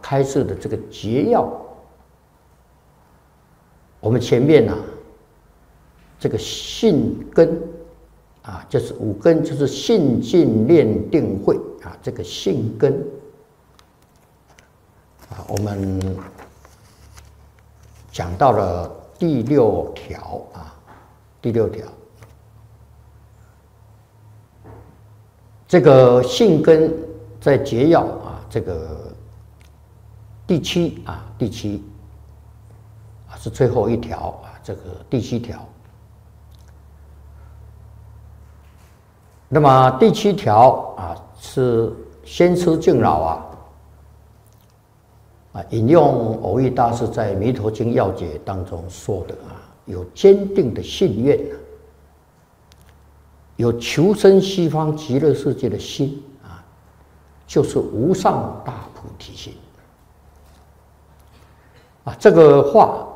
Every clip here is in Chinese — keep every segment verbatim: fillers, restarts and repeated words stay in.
开示的这个节要，我们前面啊，这个信根啊，就是五根，就是信进念定慧啊，这个信根啊，我们讲到了第六条啊，第六条，这个信根在节要啊，这个第七啊，第七啊是最后一条啊，这个第七条。那么第七条啊是先师敬老啊啊引用蕅益大师在《弥陀经要解》当中说的啊，有坚定的信愿，有求生西方极乐世界的心啊，就是无上大菩提心啊。这个话，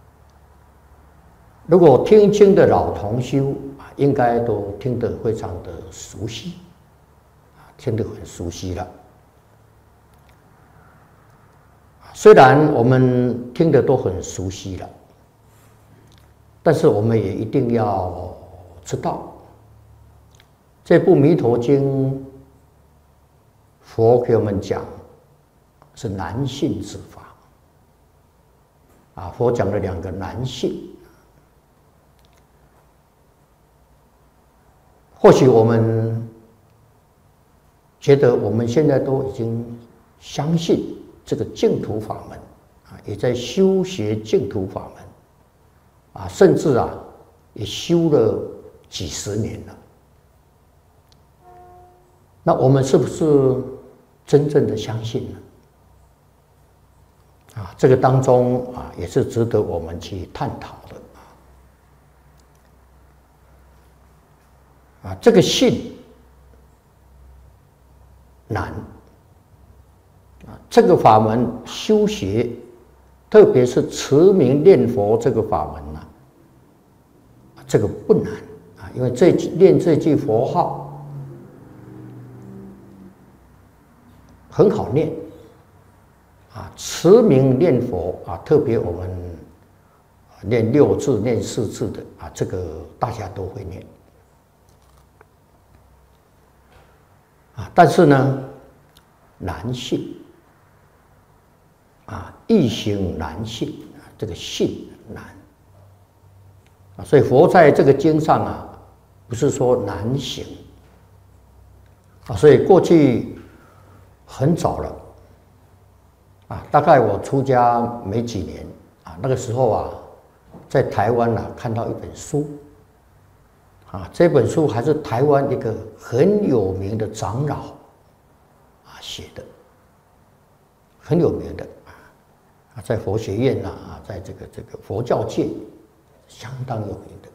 如果听经的老同修啊，应该都听得非常的熟悉，啊，听得很熟悉了。虽然我们听得都很熟悉了，但是我们也一定要知道，这部《弥陀经》，佛给我们讲是难信之法，啊，佛讲了两个难信。或许我们觉得我们现在都已经相信这个净土法门啊，也在修学净土法门啊，甚至啊也修了几十年了。那我们是不是真正的相信呢？啊，这个当中啊也是值得我们去探讨的。啊，这个信难啊，这个法门修学，特别是持名念佛这个法门呐、啊，这个不难啊，因为这念这句佛号很好念啊，持名念佛啊，特别我们念六字、念四字的啊，这个大家都会念。啊，但是呢，难信啊，易行难信啊，这个信难啊，所以佛在这个经上啊，不是说难行啊，所以过去很早了啊，大概我出家没几年啊，那个时候啊，在台湾啊看到一本书。啊，这本书还是台湾一个很有名的长老啊写的，很有名的啊，在佛学院呐啊，在这个这个佛教界相当有名的。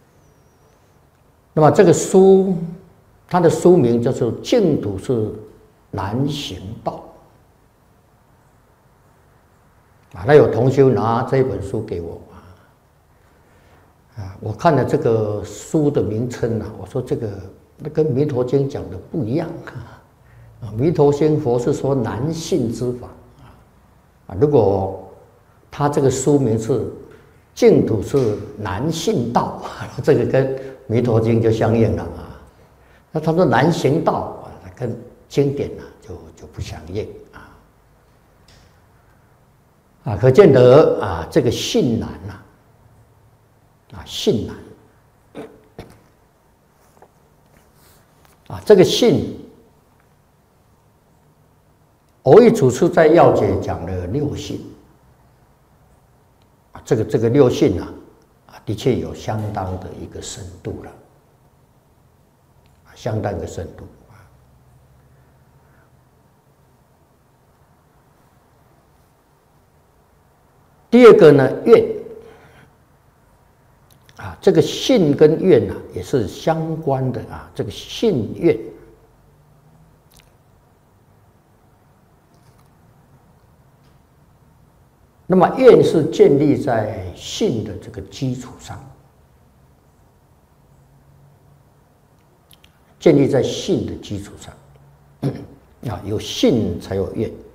那么这个书，它的书名叫做《净土是难行道》啊。那有同学拿这本书给我。啊，我看了这个书的名称啊，我说这个那跟《弥陀经》讲的不一样啊。啊，《弥陀经》佛是说难信之法啊，啊，如果他这个书名是“净土是难信道”，这个跟《弥陀经》就相应了啊。那他说难行道啊，跟经典啊就就不相应啊。啊，可见得啊，这个信难呐。啊，信难啊，这个信，蕅益祖师在要解讲了六信啊，这个这个六信啊，啊，的确有相当的一个深度了，啊，相当的深度啊。第二个呢，愿。啊，这个信跟愿啊也是相关的啊。这个信愿，那么愿是建立在信的这个基础上，建立在信的基础上啊，有信才有愿。